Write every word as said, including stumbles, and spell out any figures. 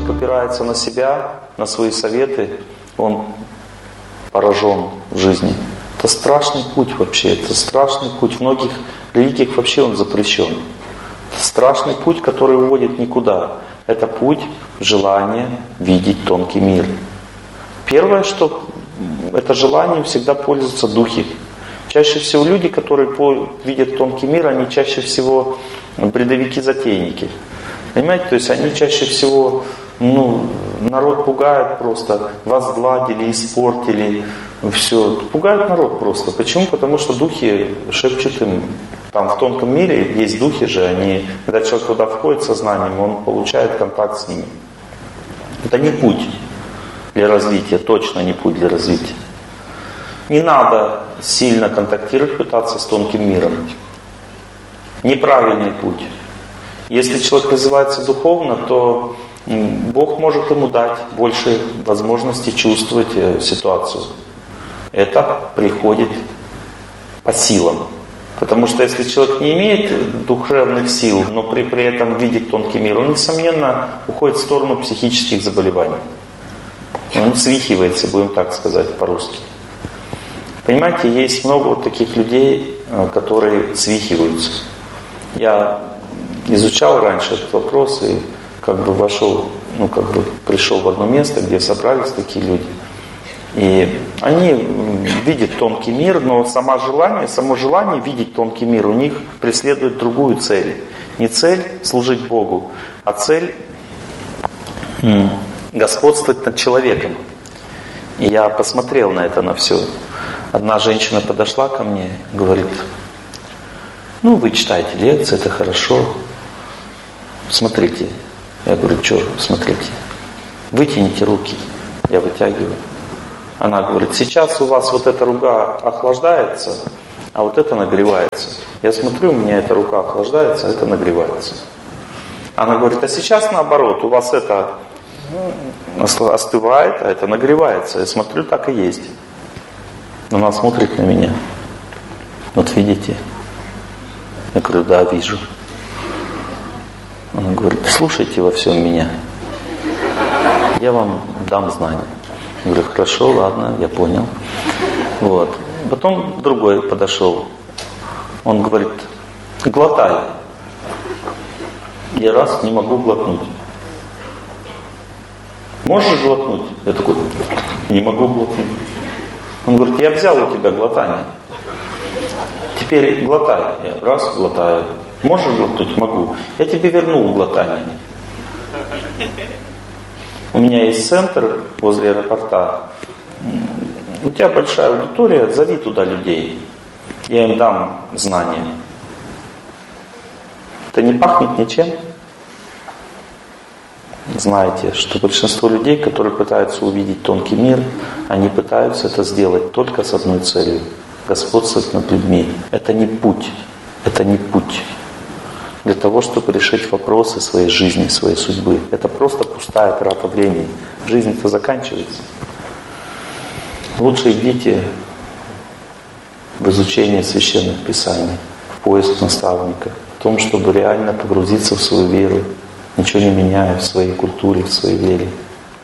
человек опирается на себя, на свои советы, он поражен в жизни. Это страшный путь вообще, это страшный путь. В многих религиях вообще он запрещен. Это страшный путь, который уводит никуда. Это путь желания видеть тонкий мир. Первое, что это желание всегда пользуются духи. Чаще всего люди, которые видят тонкий мир, они чаще всего бредовики-затейники. Понимаете, то есть они чаще всего, ну, народ пугает просто, возгладили, испортили, все. Пугают народ просто. Почему? Потому что духи шепчут им. Там в тонком мире есть духи же, они, когда человек туда входит сознанием, он получает контакт с ними. Это не путь для развития, точно не путь для развития. Не надо сильно контактировать, пытаться с тонким миром. Неправильный путь. Если человек развивается духовно, то Бог может ему дать больше возможности чувствовать ситуацию. Это приходит по силам. Потому что если человек не имеет духовных сил, но при, при этом видит тонкий мир, он, несомненно, уходит в сторону психических заболеваний. Он свихивается, будем так сказать по-русски. Понимаете, есть много вот таких людей, которые свихиваются. Я изучал раньше этот вопрос и как бы вошел, ну как бы пришел в одно место, где собрались такие люди. И они видят тонкий мир, но само желание, само желание видеть тонкий мир у них преследует другую цель. Не цель служить Богу, а цель господствовать над человеком. И я посмотрел на это, на все. Одна женщина подошла ко мне и говорит: ну вы читаете лекции, это хорошо. Смотрите. Я говорю: что смотрите? Вытяните руки. Я вытягиваю. Она говорит: сейчас у вас вот эта рука охлаждается, а вот это нагревается. Я смотрю, у меня эта рука охлаждается, а это нагревается. Она говорит: а сейчас наоборот, у вас это остывает, а это нагревается. Я смотрю, так и есть. Она смотрит на меня. Вот видите? Я говорю: да, вижу. Она говорит: слушайте во всем меня. Я вам дам знания. Я говорю: хорошо, ладно, я понял. Вот. Потом другой подошел. Он говорит: глотай. Я раз не могу глотнуть. Можешь глотнуть? Я такой: не могу глотнуть. Он говорит: я взял у тебя глотание. Теперь глотай. Я раз глотаю. Можешь глотнуть? Могу. Я тебе вернул глотание. У меня есть центр возле аэропорта. У тебя большая аудитория, зови туда людей. Я им дам знания. Это не пахнет ничем. Знаете, что большинство людей, которые пытаются увидеть тонкий мир, они пытаются это сделать только с одной целью – господствовать над людьми. Это не путь. Это не путь для того, чтобы решить вопросы своей жизни, своей судьбы. Это просто пустая трата времени. Жизнь-то заканчивается. Лучше идите в изучение священных писаний, в поиск наставника, в том, чтобы реально погрузиться в свою веру, ничего не меняя в своей культуре, в своей вере.